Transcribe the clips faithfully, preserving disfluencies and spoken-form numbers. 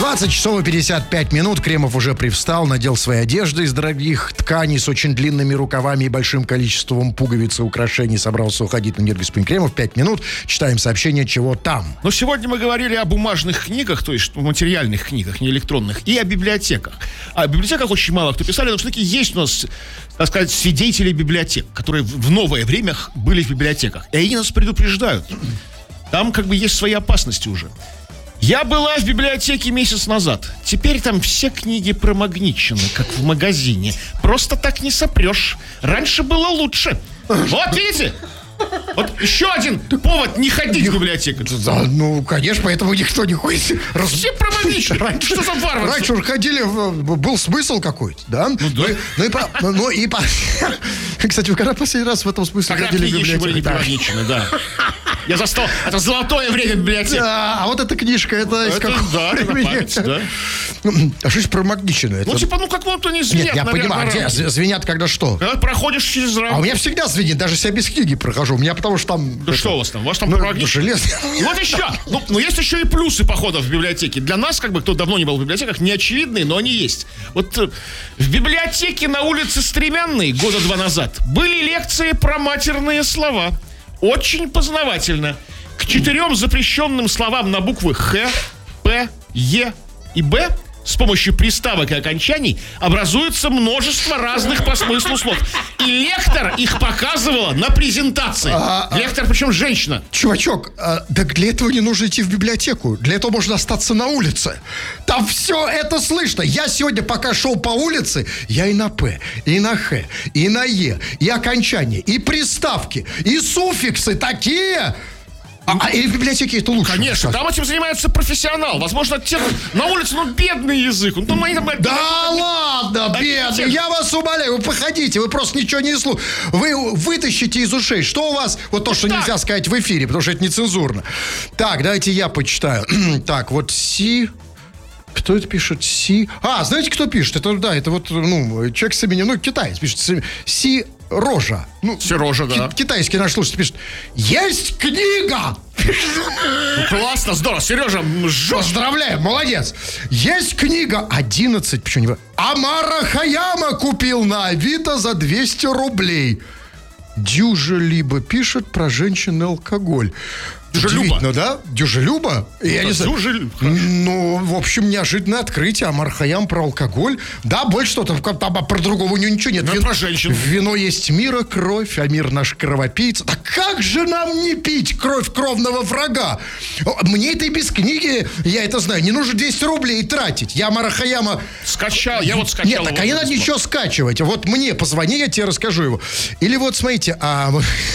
двадцать часов и пятьдесят пять минут. Кремов уже привстал, надел свои одежды из дорогих тканей с очень длинными рукавами и большим количеством пуговиц и украшений. Собрался уходить на энергоспин. Кремов, пять минут. Читаем сообщение, чего там. Ну, сегодня мы говорили о бумажных книгах, то есть материальных книгах, не электронных, и о библиотеках. О библиотеках очень мало кто писали, но все-таки есть у нас, так сказать, свидетели библиотек, которые в новое время были в библиотеках. И они нас предупреждают. Там как бы есть свои опасности уже. Я была в библиотеке месяц назад. Теперь там все книги промагничены, как в магазине. Просто так не сопрешь. Раньше было лучше. Вот видите? Вот еще один повод не ходить в библиотеку. Да, ну, конечно, поэтому никто не ходит. Все промагничены. Раньше, что за варварство? Раньше уже ходили, был смысл какой-то, да? Ну, да. Ну, и по, ну, и по... Кстати, вы когда последний раз в этом смысле когда ходили в библиотеку? Когда книги еще были не библиотеку? промагничены, да. Я застал. Это золотое время библиотеки. Да, а вот эта книжка, это из Это, какого да, это времени? память, да. А что ж промагничено? Это... Ну, типа, ну, как будто не звенят. Нет, я наверное, понимаю, где звенят, когда что? Когда проходишь через рамку. А у меня всегда звенит, даже если я без книги прохожу. У меня потому что там... Да это... что у вас там? У вас там ну, промагничено? железо. И вот еще. Ну, ну, есть еще и плюсы походов в библиотеке. Для нас, как бы, кто давно не был в библиотеках, не очевидные, но они есть. Вот э, в библиотеке на улице Стремянной года два назад были лекции про матерные слова. Очень познавательно. К четырем запрещенным словам на буквы Х, П, Е и Б с помощью приставок и окончаний образуется множество разных по смыслу слов. И лектор их показывала на презентации. А, лектор, причем женщина. Чувачок, а, так для этого не нужно идти в библиотеку. Для этого можно остаться на улице. Там все это слышно. Я сегодня, пока шел по улице, я и на П, и на Х, и на Е, и окончания, и приставки, и суффиксы такие... А, а и в библиотеке это лучше. Конечно, там этим занимается профессионал. Возможно, те на улице, ну, бедный язык. Ну, там, они, там, да они, ладно, а бедный, те... я вас умоляю, вы походите, вы просто ничего не слушаете. Вы вытащите из ушей, что у вас, вот то, что так. Нельзя сказать в эфире, потому что это нецензурно. Так, давайте я почитаю. Так, вот Си... Кто это пишет? Си... А, знаете, кто пишет? Это, да, это вот, ну, человек с именем, ну, китаец пишет. Си... Рожа. Ну, Сирожа, да. Ки- китайский наш слушатель пишет: есть книга! Ну, классно, здорово. Сережа, жжёшь. Поздравляю, молодец. Есть книга одиннадцать, почему не... Амара Хаяма купил на Авито за двести рублей. Дюжа либо пишет про женщин и алкоголь. Удивительно, да? Дюжелюба? Я не знаю. Дюжелюб. Ну, в общем, неожиданное открытие. Амар Хаям про алкоголь. Да, больше что-то. Там, а про другого у него ничего нет. Ну, Вин... про женщин. Вино есть мира кровь, а мир наш кровопийца. Да как же нам не пить кровь кровного врага? Мне это и без книги, я это знаю, не нужно двести рублей тратить. Я Амара Хаяма... Скачал, я вот скачал. Нет, так а не надо ничего скачивать. Вот мне позвони, я тебе расскажу его. Или вот, смотрите, а...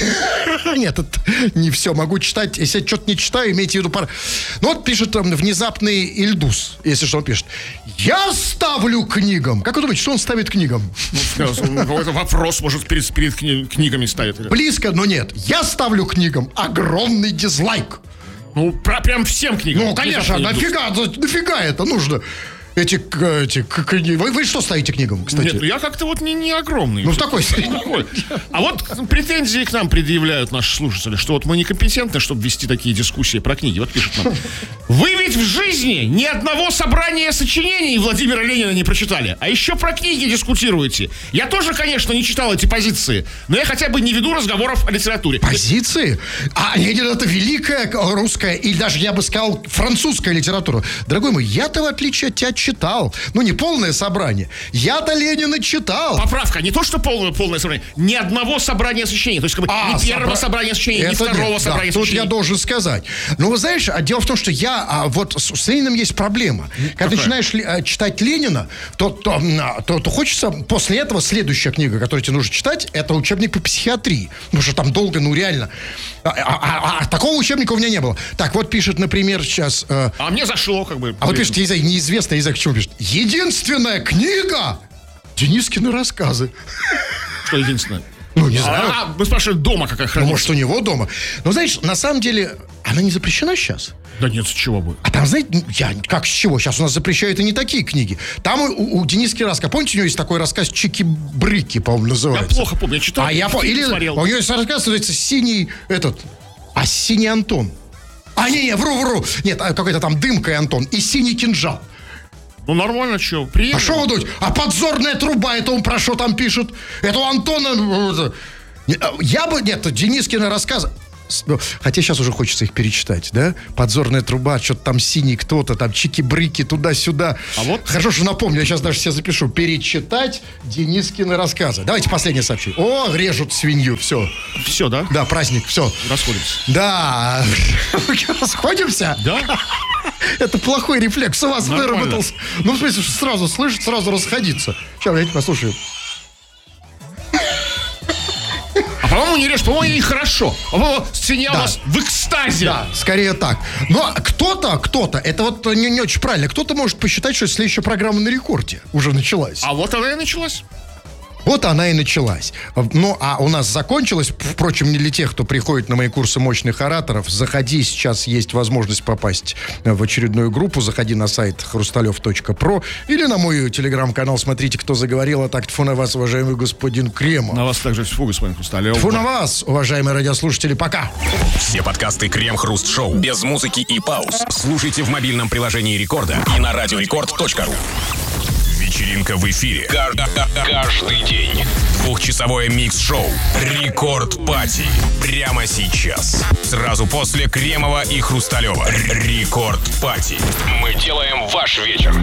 Нет, это не все могу читать. Если я что-то не читаю, имейте в виду пар... Ну вот пишет там внезапный Ильдус, если что он пишет. Я ставлю книгам. Как вы думаете, что он ставит книгам? Ну, какой-то вопрос, может, перед, перед кни- книгами ставит. Близко, но нет. Я ставлю книгам огромный дизлайк. Ну, про, прям всем книгам. Ну, конечно, нафига, нафига это нужно? Эти, эти книги. Вы, вы что ставите книгам, кстати? Нет, ну я как-то вот не, не огромный. Ну, в такой степени. А вот претензии к нам предъявляют наши слушатели, что вот мы некомпетентны, чтобы вести такие дискуссии про книги. Вот пишут нам. Вы ведь в жизни ни одного собрания сочинений Владимира Ленина не прочитали, а еще про книги дискутируете. Я тоже, конечно, не читал эти позиции, но я хотя бы не веду разговоров о литературе. Позиции? А Ленин — это великая русская, или даже, я бы сказал, французская литература. Дорогой мой, я-то, в отличие от тебя, читал. Ну, не полное собрание. Я-то Ленина читал. Поправка. Не то, что полное, полное собрание. Ни одного собрания сочинений. То есть, как бы, а, ни первого собра... собрания сочинений, это ни второго нет. собрания да, сочинений. Тут я должен сказать. Ну, вы знаешь, а дело в том, что я... А, вот с, с Лениным есть проблема. Когда Какая? ты начинаешь а, читать Ленина, то, то, то, то хочется... После этого следующая книга, которую тебе нужно читать, это учебник по психиатрии. Потому что там долго, ну, реально. А, а, а, а такого учебника у меня не было. Так, вот пишет, например, сейчас... Э, а мне зашло, как бы... А вот пишет, неизвестно, не знаю, к чему пишет. Единственная книга Денискины рассказы. Что единственное? Ну, не знаю. А, мы спрашиваем, дома какая хранится. Ну, может, у него дома. Но, знаешь, на самом деле, она не запрещена сейчас. Да нет, с чего бы. А там, знаете, я, как с чего? Сейчас у нас запрещают и не такие книги. Там у, у Дениски рассказы. Помните, у него есть такой рассказ «Чики-брыки», по-моему, называется? Я плохо помню, я читал. А я помню. Или смотрел. У него есть рассказ, называется «Синий этот». А «Синий Антон». А, не, не, вру, вру. Нет, какой-то там «Дымка и Антон». И «Синий кинжал». Ну, нормально, что, приемлемо. А что вы думаете? А подзорная труба, это он про что там пишет? Это у Антона... Я бы... Нет, Денискина рассказ... Хотя сейчас уже хочется их перечитать, да? Подзорная труба, что-то там синий кто-то, там чики-брыки, туда-сюда. А вот... Хорошо, что напомню, я сейчас даже себе запишу. Перечитать Денискины рассказы. Давайте последнее сообщу. О, режут свинью, все. Все, да? Да, праздник, все. Расходимся. Да. Расходимся? Да. Это плохой рефлекс у вас Нормально. выработался. Ну, в смысле, сразу слышать, сразу расходиться. Сейчас, давайте послушаем. По-моему, не режь, по-моему, ей хорошо. По-моему, свинья Да. у вас в экстазе. Да, скорее так. Но кто-то, кто-то, это вот не, не очень правильно, кто-то может посчитать, что следующая программа на рекорде уже началась. А вот она и началась. Вот она и началась. Ну, а у нас закончилась, впрочем, не для тех, кто приходит на мои курсы мощных ораторов. Заходи, сейчас есть возможность попасть в очередную группу. Заходи на сайт хрусталев точка про или на мой телеграм-канал. Смотрите, кто заговорил. А так, тьфу на вас, уважаемый господин Кремов. На вас также тьфу, господин Хрусталев. Тьфу на вас, уважаемые радиослушатели. Пока. Все подкасты Крем-Хруст-Шоу без музыки и пауз слушайте в мобильном приложении Рекорда и на радиорекорд точка ру. Вечеринка в эфире. Каждый день. Двухчасовое микс-шоу Рекорд Пати. Прямо сейчас. Сразу после Кремова и Хрусталева. Рекорд Пати. Мы делаем ваш вечер